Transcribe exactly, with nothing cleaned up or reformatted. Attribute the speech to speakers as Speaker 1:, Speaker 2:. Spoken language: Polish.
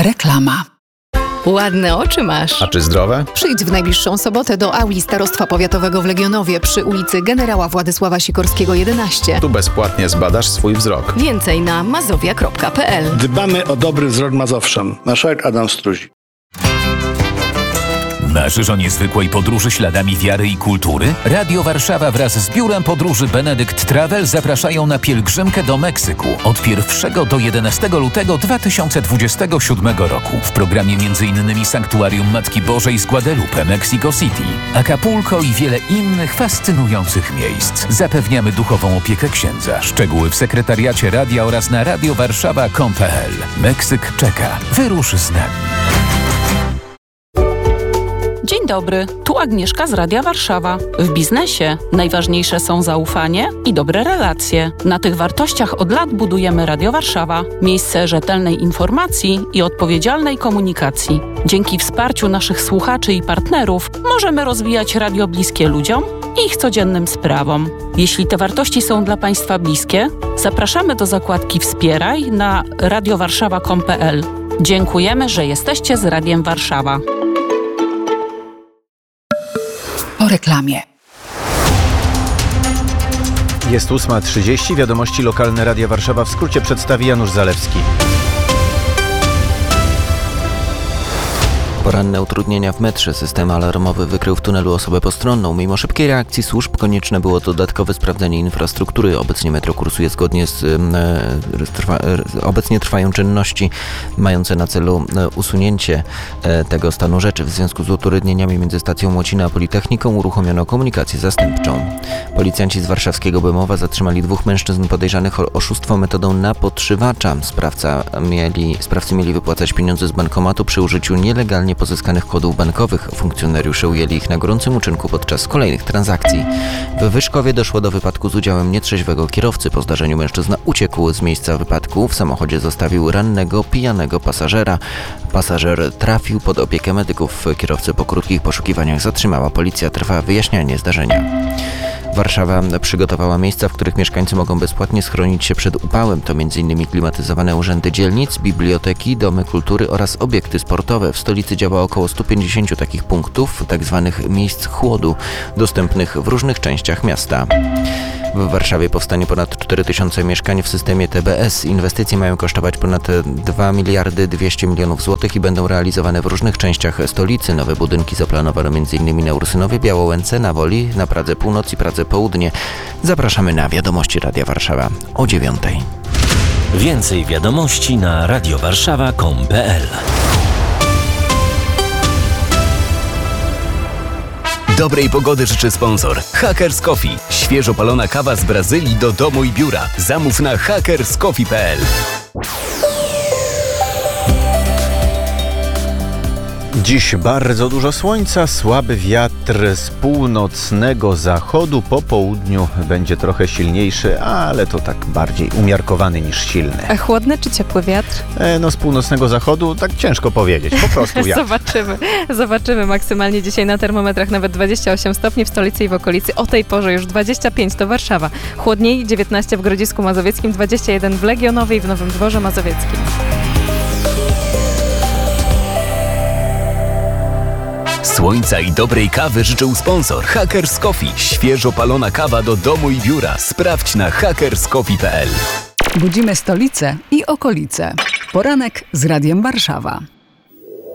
Speaker 1: Reklama.
Speaker 2: Ładne oczy masz.
Speaker 3: A czy zdrowe?
Speaker 1: Przyjdź w najbliższą sobotę do Auli Starostwa Powiatowego w Legionowie przy ulicy Generała Władysława Sikorskiego jedenaście.
Speaker 3: Tu bezpłatnie zbadasz swój wzrok.
Speaker 2: Więcej na mazowia kropka p l.
Speaker 4: Dbamy o dobry wzrok Mazowszan. Marszałek Adam Struzik.
Speaker 5: Marzysz o niezwykłej podróży śladami wiary i kultury? Radio Warszawa wraz z Biurem Podróży Benedict Travel zapraszają na pielgrzymkę do Meksyku od pierwszego do jedenastego lutego dwa tysiące dwudziestego siódmego roku. W programie m.in. Sanktuarium Matki Bożej z Guadalupe, Mexico City, Acapulco i wiele innych fascynujących miejsc. Zapewniamy duchową opiekę księdza. Szczegóły w sekretariacie radia oraz na radio warszawa kropka com kropka p l. Meksyk czeka. Wyrusz z nami.
Speaker 6: Dzień dobry, tu Agnieszka z Radia Warszawa. W biznesie najważniejsze są zaufanie i dobre relacje. Na tych wartościach od lat budujemy Radio Warszawa. Miejsce rzetelnej informacji i odpowiedzialnej komunikacji. Dzięki wsparciu naszych słuchaczy i partnerów możemy rozwijać radio bliskie ludziom i ich codziennym sprawom. Jeśli te wartości są dla Państwa bliskie, zapraszamy do zakładki Wspieraj na radio warszawa kropka com kropka p l. Dziękujemy, że jesteście z Radiem Warszawa.
Speaker 1: Po reklamie.
Speaker 7: Jest ósma trzydzieści. Wiadomości lokalne Radia Warszawa w skrócie przedstawi Janusz Zalewski.
Speaker 8: Poranne utrudnienia w metrze. System alarmowy wykrył w tunelu osobę postronną. Mimo szybkiej reakcji służb konieczne było dodatkowe sprawdzenie infrastruktury. Obecnie metro kursuje zgodnie z... E, trwa, e, obecnie trwają czynności mające na celu e, usunięcie e, tego stanu rzeczy. W związku z utrudnieniami między stacją Młocina a Politechniką uruchomiono komunikację zastępczą. Policjanci z warszawskiego Bemowa zatrzymali dwóch mężczyzn podejrzanych o oszustwo metodą napotrzywacza. Sprawca mieli, sprawcy mieli wypłacać pieniądze z bankomatu przy użyciu nielegalnie pozyskanych kodów bankowych. Funkcjonariusze ujęli ich na gorącym uczynku podczas kolejnych transakcji. W Wyszkowie doszło do wypadku z udziałem nietrzeźwego kierowcy. Po zdarzeniu mężczyzna uciekł z miejsca wypadku. W samochodzie zostawił rannego, pijanego pasażera. Pasażer trafił pod opiekę medyków. Kierowcę po krótkich poszukiwaniach zatrzymała policja. Trwa wyjaśnianie zdarzenia. Warszawa przygotowała miejsca, w których mieszkańcy mogą bezpłatnie schronić się przed upałem. To m.in. klimatyzowane urzędy dzielnic, biblioteki, domy kultury oraz obiekty sportowe. W stolicy działa około stu pięćdziesięciu takich punktów, tzw. miejsc chłodu, dostępnych w różnych częściach miasta. W Warszawie powstanie ponad cztery tysiące mieszkań w systemie T B S. Inwestycje mają kosztować ponad dwa miliardy dwieście milionów złotych i będą realizowane w różnych częściach stolicy. Nowe budynki zaplanowano m.in. na Ursynowie, Białołęce, na Woli, na Pradze Północ i Pradze Południe. Zapraszamy na Wiadomości Radia Warszawa o dziewiątej.
Speaker 9: Więcej wiadomości na radio warszawa kropka com kropka p l.
Speaker 10: Dobrej pogody życzy sponsor Hackers Coffee. Świeżo palona kawa z Brazylii do domu i biura. Zamów na hackers coffee kropka p l.
Speaker 7: Dziś bardzo dużo słońca, słaby wiatr z północnego zachodu. Po południu będzie trochę silniejszy, ale to tak bardziej umiarkowany niż silny.
Speaker 11: A chłodny czy ciepły wiatr?
Speaker 7: E, no z północnego zachodu tak ciężko powiedzieć, po prostu wiatr.
Speaker 11: Zobaczymy, zobaczymy. Maksymalnie dzisiaj na termometrach nawet dwadzieścia osiem stopni w stolicy i w okolicy. O tej porze już dwadzieścia pięć to Warszawa. Chłodniej dziewiętnaście w Grodzisku Mazowieckim, dwadzieścia jeden w Legionowie i w Nowym Dworze Mazowieckim.
Speaker 10: Słońca i dobrej kawy życzył sponsor Hackers Coffee. Świeżo palona kawa do domu i biura. Sprawdź na hackers coffee kropka p l.
Speaker 1: Budzimy stolicę i okolice. Poranek z Radiem Warszawa.